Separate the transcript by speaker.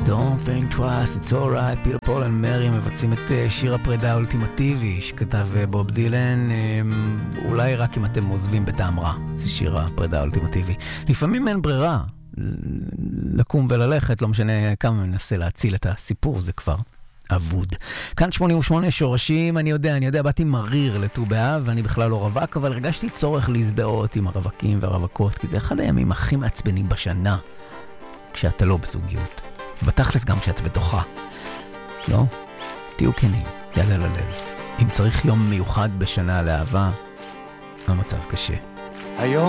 Speaker 1: Don't think twice, it's alright. פיטר פול ומרי מבצעים את שיר הפרידה האולטימטיבי שכתב בוב דילן, אולי רק אם אתם עוזבים בטעם רע. זה שיר הפרידה האולטימטיבי. לפעמים אין ברירה לקום וללכת, לא משנה כמה מנסה להציל את הסיפור, זה כבר אבוד. כאן 88 שורשים, אני יודע, באתי מריר לט"ו באב, ואני בכלל לא רווק, אבל הרגשתי צורך להזדהות עם הרווקים והרווקות, כי זה אחד הימים הכי מעצבנים בשנה, כשאתה לא בזוגיות. בתכלס גם כשאת בתוכה. לא? תהיו כנים, יד על הלב. אם צריך יום מיוחד בשנה לאהבה, המצב קשה.
Speaker 2: היום